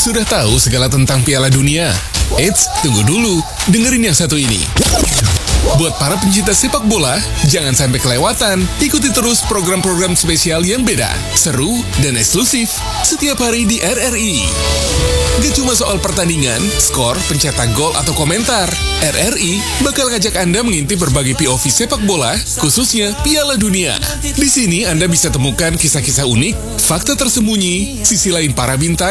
Sudah tahu segala tentang Piala Dunia? Eits, tunggu dulu. Dengerin yang satu ini. Buat para pencinta sepak bola, jangan sampai kelewatan. Ikuti terus program-program spesial yang beda, seru, dan eksklusif setiap hari di RRI. Gak cuma soal pertandingan, skor, pencetak gol, atau komentar. RRI bakal ngajak Anda mengintip berbagai POV sepak bola, khususnya Piala Dunia. Di sini Anda bisa temukan kisah-kisah unik, fakta tersembunyi, sisi lain para bintang,